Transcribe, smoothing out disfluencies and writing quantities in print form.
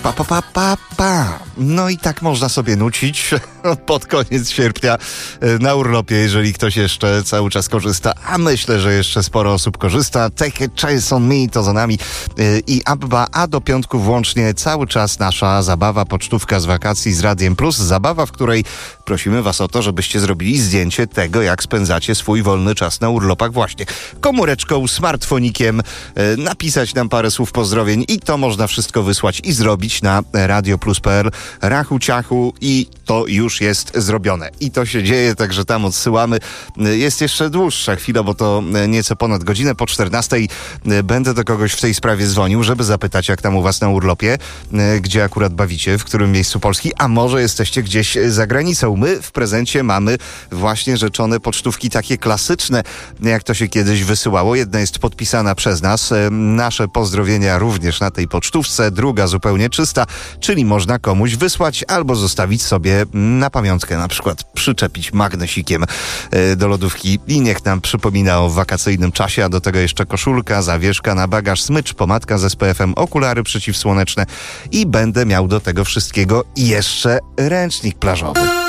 Pa, pa, pa, pa, pa. No i tak można sobie nucić pod koniec sierpnia na urlopie, jeżeli ktoś jeszcze cały czas korzysta, a myślę, że jeszcze sporo osób korzysta. Take a chance on me to za nami i Abba, a do piątku włącznie cały czas nasza zabawa, pocztówka z wakacji z Radiem Plus. Zabawa, w której prosimy was o to, żebyście zrobili zdjęcie tego, jak spędzacie swój wolny czas na urlopach właśnie. Komóreczką, smartfonikiem, napisać nam parę słów pozdrowień i to można wszystko wysłać i zrobić na radioplus.pl, rachu ciachu i to już jest zrobione. I to się dzieje, także tam odsyłamy. Jest jeszcze dłuższa chwila, bo to nieco ponad godzinę po 14 będę do kogoś w tej sprawie dzwonił, żeby zapytać, jak tam u was na urlopie, gdzie akurat bawicie, w którym miejscu Polski, a może jesteście gdzieś za granicą. My w prezencie mamy właśnie rzeczone pocztówki takie klasyczne, jak to się kiedyś wysyłało. Jedna jest podpisana przez nas. Nasze pozdrowienia również na tej pocztówce, druga zupełnie czysta, czyli można komuś wysłać albo zostawić sobie na pamiątkę, na przykład przyczepić magnesikiem do lodówki i niech nam przypomina o wakacyjnym czasie, a do tego jeszcze koszulka, zawieszka na bagaż, smycz, pomadka z SPF-em, okulary przeciwsłoneczne i będę miał do tego wszystkiego jeszcze ręcznik plażowy.